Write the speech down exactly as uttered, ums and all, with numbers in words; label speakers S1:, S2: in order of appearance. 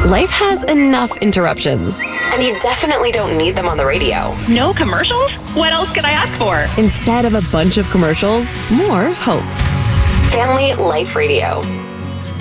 S1: Life has enough interruptions, and you definitely don't need them on the radio.
S2: No commercials? What else could I ask for?
S1: Instead of a bunch of commercials, more hope. Family Life Radio.